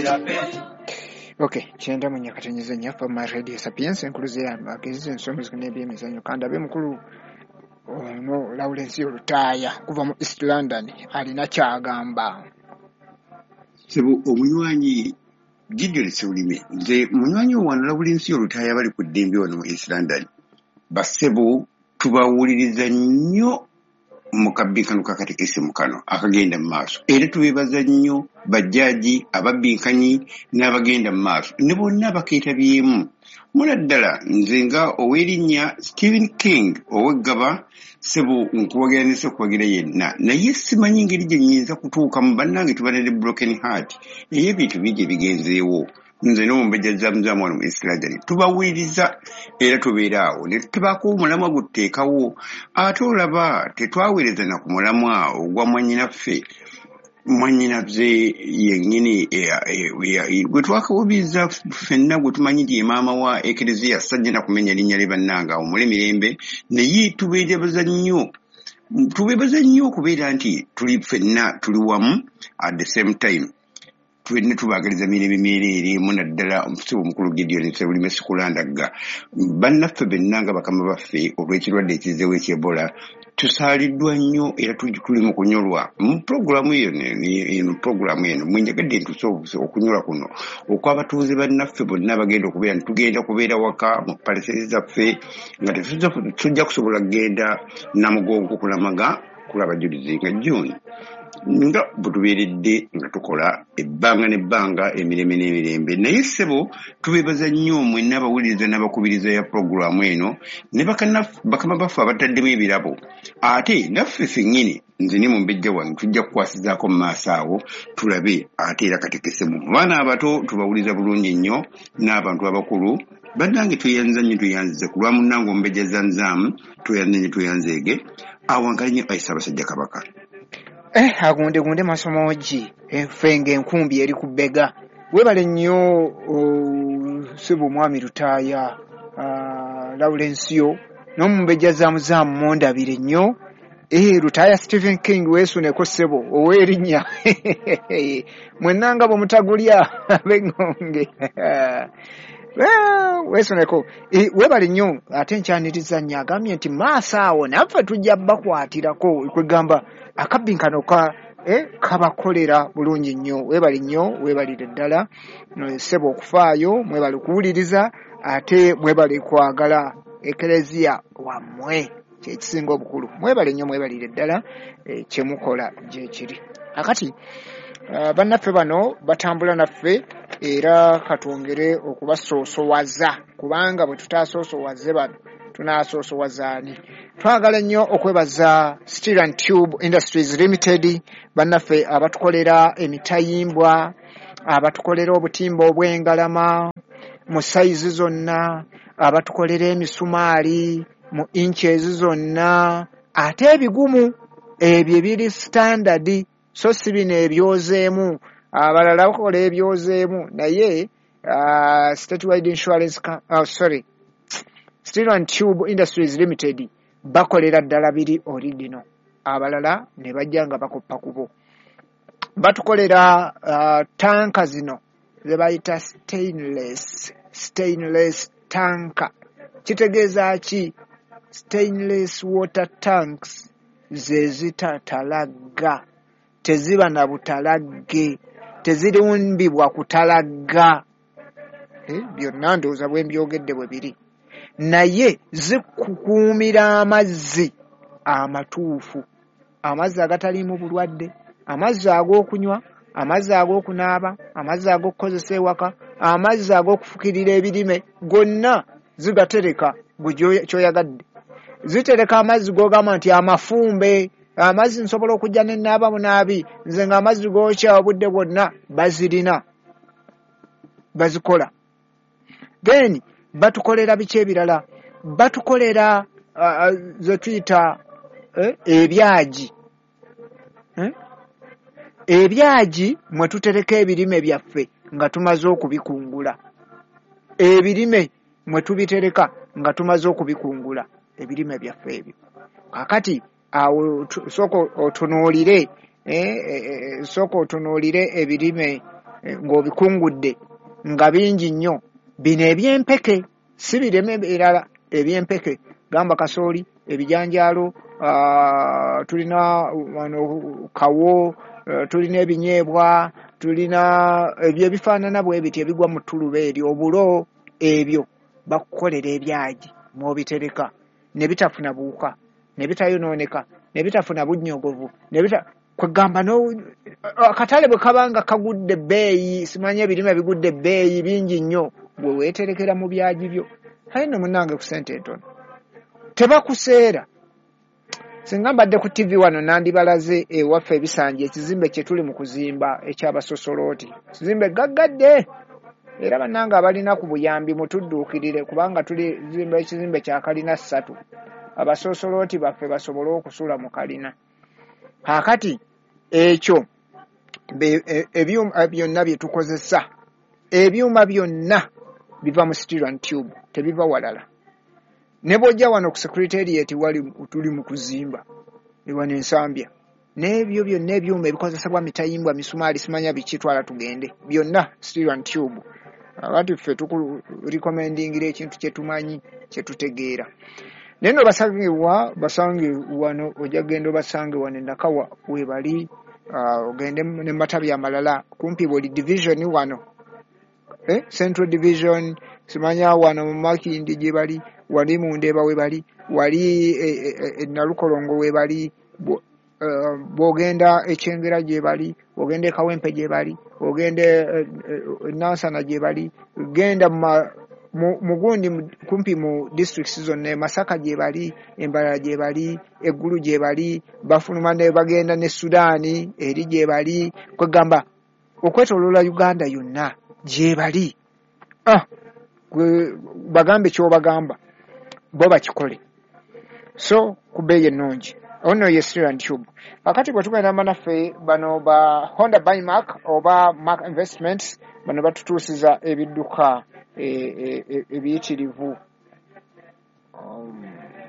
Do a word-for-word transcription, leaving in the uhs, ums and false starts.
Okay, kyenda mu nyakatenyeza nyafa ma radio sapiens enkuluze amagezi ensonga zikone by'emizanyo kandi abe mukulu ono Lawrence Olutaaya kuva mu East London alina kyagamba. Sebo omunywanyi Gideon Sewulime nze munywanyi wano Lawrence Olutaaya bali ku ddembe wano mu East London basebo tubawuliriza nnyo mu kabinkano kakatekesimu kano akagenda mu maaso era tubeebaza nnyo bajjaaji ababinkanyi n'abagenda mu maaso ne bonna abakeetabyemu mula ddala nze nga ow'erinnya Stephen King ow'eggaba sebo nkuwagiranisa okuwagira yenna naye simanyi ngeri gye nnyinza kutuuka mu bannange tubanadde broken heart naye ebintu bingi ebigenzeewo nze n'omumbejja zaamuzamu wano mu Israel tubawuliriza era tubeera awo ne tubaako omulamwa guteekawo ate olaba tetwaweereza na ku mulamwa ogwa mwannyinaffe mwannyinazze yennyini gwe twakawubiriza ffenna gwe tumanyi nti ye maama wa ekereziya sajja na kumenya linnya lye bannanga omule mirembe naye tubeebaza nnyo tubeebaza nnyo okubeera nti tuli ffenna tuli wamu at the same time twenne tubagaliza mirembe myereere muna ddala omusibo omukulu Gideon Sewulime Sikulandagga bannaffe bennanga bakama baffe olw'ekirwadde ekizeewo eky'Ebola tusaaliddwa nnyo era tuli mu kunyolwa mu puroguramu eno puroguramu eno mwenjagadde ntusobose okunyolwa kuno okw'abatuuze bannaffe bonna bagenda okubeera ntitugenda kubeera waka mu paliseri zaffe nga tetujja kusobola kugenda Namugongo kulamaga kulaba julizi nga June nga butubeeredde nga tukola ebbanga n'ebbanga emirembe n'emirembe naye ssebo tubeebaza nnyo mwenna abawuliriza n'abakubiriza ya puroguramu eno ne bakama baffe abataddemu ebirabo ate naffe ffennyini nze ne mumbejja wange tujja kukwasizaako mu maaso awo tulabe ate era katekesemu mu baana abato tubawuliriza bulungi nnyo n'abantu abakulu bannange tweyanza nnyo tweyanzize ku lwa munnange omumbejja zanzaamu tweyanze nnyo tweyanzeege awankali nnyo ayisa abasajja kabaka. Eh agunde gunde masomoji enfenge enkumbi eri kubega webale nnyo sebo mwami Lutaaya uh, Lawrencio n'omumbejja zaamuzamu mondabire nnyo eh Lutaaya Stephen King weesuneko sebo ow'erinnya mwennanga bwemutagulya ab'engonge weesuneko eh, webale nnyo ate nkyaniriza nnyo agambye nti maaso awo naffe tujja bakwatirako kwegamba akabinkano ka eh kabakolera bulungi nnyo webali nnyo webalire ddala sebo okufaayo mwebali kuwuliriza ate mwebali kwagala ekereziya wammwe kyekisinga obukulu mwebale nnyo mwebalire ddala e, kyemukola gyekiri akati uh, bannaffe bano batambula naffe era katwongere okubasoosowaza kubanga bwe tutaasoosowaze bano tunasoosowazaani twagala nnyo okwebaza Steel and Tube Industries Limited bannaffe abatukolera emitayimbwa abatukolera obutimba obw'engalama mu sayizi zonna abatukolera emisumaali mu inches zonna ate ebigumu ebyo ebiri standard so si bino ebyozeemu abalala bakola ebyozeemu naye uh, statewide insurance oh, sorry Steel and Tube Industries Limited bakolera ddala biri original abalala ne bajja nga bakoppa kubo batukolera uh, tanka zino ze bayita stainless stainless tanka kitegeeza ki stainless water tanks ze zitatalaga teziba na butalagge tezirimbibwa kutalagga eh, byonna ndowooza bwe mbyogedde bwe biri naye zikukuumira amazzi amatuufu amazzi agataliimu bulwadde amazzi ag'okunywa amazzi ag'okunaaba amazzi ag'okukozesa ewaka amazzi ag'okufukirira ebirime gonna zigatereka bwe kyoyagadde zitereka amazzi g'ogamba nti amafumbe amazzi nsobola okujja ne naaba bunaabi nze nga amazzi g'okya obudde bwonna bazirina bazikola then batukolera biki ebirala batukolera uh, ze tuyita eh, ebyaji eh? ebyaji mwe tutereka ebirime byaffe nga tumaze okubikungula ebirime mwe tubitereka nga tumaze okubikungula ebirime byaffe ebyo kakati awo soko otunuulire eh, eh, soko otunuulire ebirime ng'obikungudde nga bingi nnyo bino ebyempeke si bireme birala ebyempeke gamba kasooli ebijanjaalo uh, tulina wano kawo uh, tulina ebinyeebwa tulina ebyo ebifaanana bwe biti ebigwa mu ttuluba eryo obulo ebyo bakukolera ebyagi mw'obitereka ne bitafuna buuka ne bitayonooneka ne bitafuna bunnyogovu ne bita kwegamba no akatale bwe kabanga kagudde ebbeeyi simanye ebirime bigudde ebbeeyi bingi nnyo bwe weeterekera mu byagi byo aye no munnange ku ssente entono tebakuseera singa mbadde ku T V wano nandibalaze ewaffe ebisanja ekizimbe kye tuli mu kuzimba eky'abasosolooti kizimbe gaggadde era bannanga abalina ku buyambi mutudduukirire kubanga tuli zimba ekizimbe kya kalina ssatu abasosolooti baffe basobole okusula mu kalina kaakati ekyo ebyuma byonna bye tukozesa ebyuma byonna biva mu steel and tube tebiva walala ne bw'ojja wano ku secretariat wali tuli mu kuzimba ewana ensambya n'ebyo byonna ebyuma ebikozesebwa mitayimbwa misumaali simanya bikitwala tugende byonna steel and tube abati ffe tukurecommendingira ekintu kye tumanyi kye tutegeera naye no basangibwa basange wano ojja genda obasange wano endakawa webali uh, ogende ne matabi amalala kumpi buli division wano eh? Central division simanya wano mu Makindi gye bali wali mu Ndeeba we bali wali e, e, e, Nalukolongo we bali bo, uh, bogenda ekyengera gye bali ogende Kawempe gye bali ogende e, e, Nansana gye bali genda ma mugundi kumpi mu districts zonna Masaka gye bali Embalala gye bali Eggulu gye bali bafuluma ne bagenda ne Sudani eri gye bali kwegamba okwetoloola Uganda yonna gye bali ah gwe bagambe kyo bagamba bo bakikole so kubeeye ennungi ono ye Steel and Tube akati bwe tugenda manaffe bano ba Honda Buymark oba Mark Investments bano batutuusiza ebidduka ebiyitirivu e, e, e,